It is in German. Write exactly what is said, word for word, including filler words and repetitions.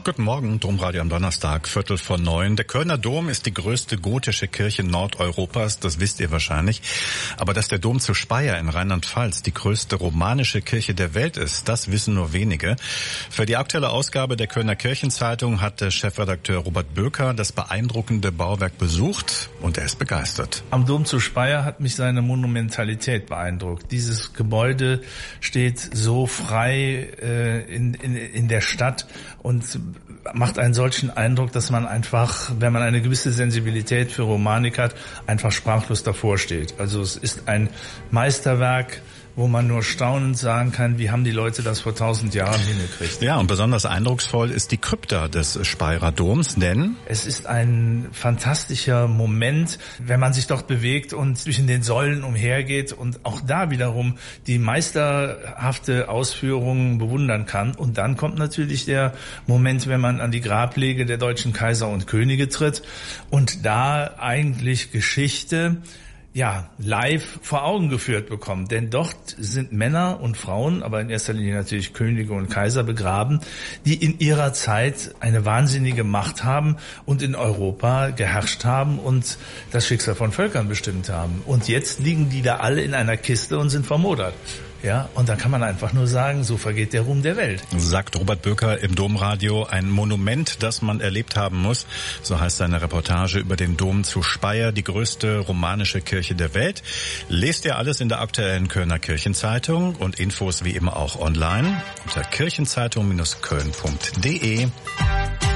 Guten Morgen, Domradio am Donnerstag, Viertel vor neun. Der Kölner Dom ist die größte gotische Kirche Nordeuropas, das wisst ihr wahrscheinlich. Aber dass der Dom zu Speyer in Rheinland-Pfalz die größte romanische Kirche der Welt ist, das wissen nur wenige. Für die aktuelle Ausgabe der Kölner Kirchenzeitung hat der Chefredakteur Robert Böker das beeindruckende Bauwerk besucht und er ist begeistert. Am Dom zu Speyer hat mich seine Monumentalität beeindruckt. Dieses Gebäude steht so frei äh, in, in, in der Stadt und macht einen solchen Eindruck, dass man einfach, wenn man eine gewisse Sensibilität für Romanik hat, einfach sprachlos davor steht. Also es ist ein Meisterwerk, wo man nur staunend sagen kann, wie haben die Leute das vor tausend Jahren hingekriegt. Ja, und besonders eindrucksvoll ist die Krypta des Speyerer Doms, denn es ist ein fantastischer Moment, wenn man sich dort bewegt und zwischen den Säulen umhergeht und auch da wiederum die meisterhafte Ausführung bewundern kann. Und dann kommt natürlich der Moment, wenn man an die Grablege der deutschen Kaiser und Könige tritt und da eigentlich Geschichte ja, live vor Augen geführt bekommen. Denn dort sind Männer und Frauen, aber in erster Linie natürlich Könige und Kaiser begraben, die in ihrer Zeit eine wahnsinnige Macht haben und in Europa geherrscht haben und das Schicksal von Völkern bestimmt haben. Und jetzt liegen die da alle in einer Kiste und sind vermodert. Ja, und da kann man einfach nur sagen, so vergeht der Ruhm der Welt. Sagt Robert Böker im Domradio, ein Monument, das man erlebt haben muss. So heißt seine Reportage über den Dom zu Speyer, die größte romanische Kirche der Welt. Lest ihr alles in der aktuellen Kölner Kirchenzeitung und Infos wie immer auch online unter kirchenzeitung Bindestrich köln Punkt de.